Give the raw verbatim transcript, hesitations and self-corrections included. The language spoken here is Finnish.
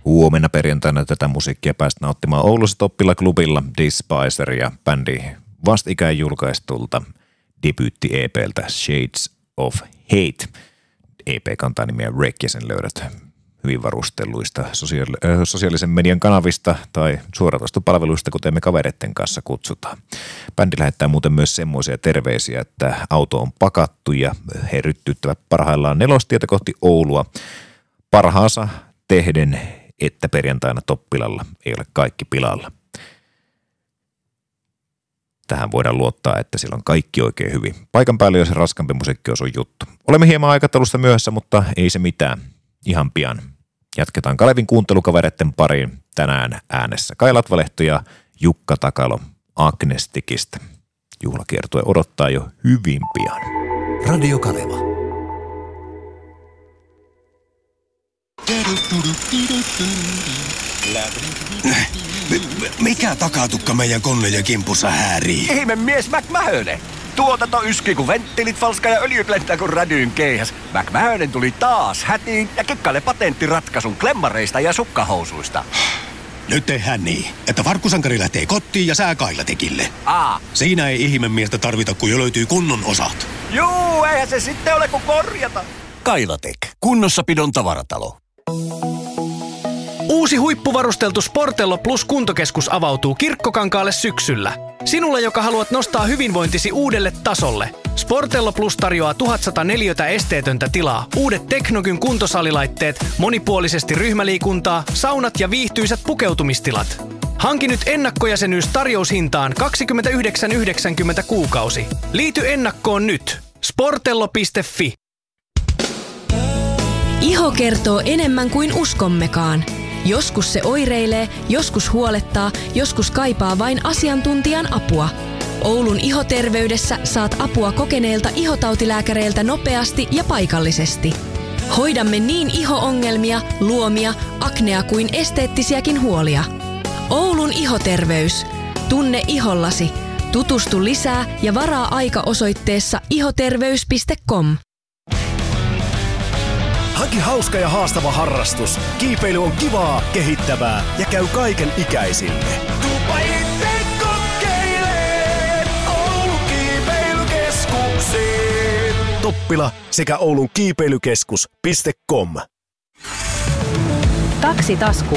huomenna perjantaina tätä musiikkia päästä nauttimaan Oulussa Toppila-klubilla Despicer ja bändi vastikään julkaistulta debyytti-E P:ltä Shades of Hate. E P kantaa nimeä Wreck ja sen löydät hyvin varustelluista sosiaali- äh, sosiaalisen median kanavista tai suoratoistopalveluista, kuten me kavereiden kanssa kutsutaan. Bändi lähettää muuten myös semmoisia terveisiä, että auto on pakattu ja he ryttyttävät parhaillaan nelostietä kohti Oulua parhaansa tehden, että perjantaina Toppilalla ei ole kaikki pilalla. Tähän voidaan luottaa, että siellä on kaikki oikein hyvin. Paikan päällä, jos raskampi musiikki on sun juttu. Olemme hieman aikataulusta myöhässä, mutta ei se mitään. Ihan pian. Jatketaan Kalevin kuuntelukavereiden pariin tänään äänessä Kai Latvalehto ja Jukka Takalo Agnestikista. Juhlakiertue odottaa jo hyvin pian. Radio Kaleva. Mikä takatukka meidän konnejen kimpussa häärii? Ihme mies McMahone! Tuotanto yski kun venttilit falska ja öljyt lentää kun rädyyn keihäs. McMahone tuli taas hätiin ja kekkaile patenttiratkaisun klemmareista ja sukkahousuista. Nyt tehdään niin, että Farkkusankari lähtee kotiin ja sää Kailatekille. Aa. Siinä ei ihme miestä tarvita, kun jo löytyy kunnon osat. Juu, eihän se sitten ole kuin korjata. Kailatek. Kunnossapidon tavaratalo. Uusi huippuvarusteltu Sportello Plus kuntokeskus avautuu Kirkkokankaalle syksyllä. Sinulle, joka haluat nostaa hyvinvointisi uudelle tasolle. Sportello Plus tarjoaa tuhatsata neliötä esteetöntä tilaa, uudet Teknogyn kuntosalilaitteet, monipuolisesti ryhmäliikuntaa, saunat ja viihtyisät pukeutumistilat. Hanki nyt ennakkojäsenyys tarjoushintaan kaksikymmentäyhdeksän yhdeksänkymmentä kuukausi. Liity ennakkoon nyt. sportello piste fi. Iho kertoo enemmän kuin uskommekaan. Joskus se oireilee, joskus huolettaa, joskus kaipaa vain asiantuntijan apua. Oulun ihoterveydessä saat apua kokeneilta ihotautilääkäreiltä nopeasti ja paikallisesti. Hoidamme niin iho-ongelmia, luomia, aknea kuin esteettisiäkin huolia. Oulun ihoterveys. Tunne ihollasi. Tutustu lisää ja varaa aika osoitteessa ihoterveys piste com. Hanki hauska ja haastava harrastus. Kiipeily on kivaa, kehittävää ja käy kaiken ikäisille. Tuupa itse kokeilee Oulun kiipeilykeskuksiin. Toppila sekä Oulun kiipeilykeskus piste com. Taksitasku